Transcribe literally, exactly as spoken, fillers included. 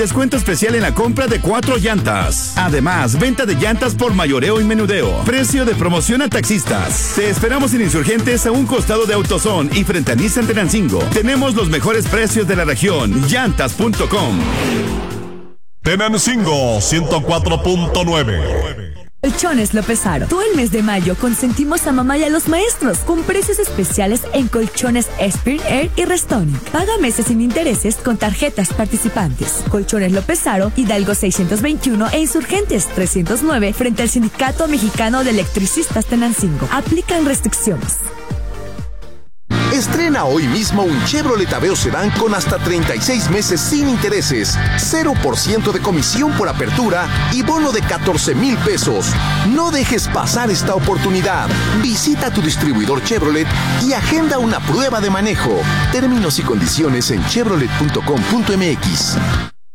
Descuento especial en la compra de cuatro llantas. Además, venta de llantas por mayoreo y menudeo. Precio de promoción a taxistas. Te esperamos en Insurgentes a un costado de AutoZone y frente a Nissan Tenancingo. Tenemos los mejores precios de la región. Llantas punto com. Tenancingo ciento cuatro punto nueve. Colchones López-Aro. Todo el mes de mayo consentimos a mamá y a los maestros con precios especiales en colchones Spirit Air y Restonic. Paga meses sin intereses con tarjetas participantes. Colchones López-Aro, Hidalgo seiscientos veintiuno e Insurgentes trescientos nueve frente al Sindicato Mexicano de Electricistas Tenancingo. Aplican restricciones. Estrena hoy mismo un Chevrolet Aveo Sedán con hasta treinta y seis meses sin intereses, cero por ciento de comisión por apertura y bono de catorce mil pesos. No dejes pasar esta oportunidad. Visita tu distribuidor Chevrolet y agenda una prueba de manejo. Términos y condiciones en chevrolet punto com punto m x.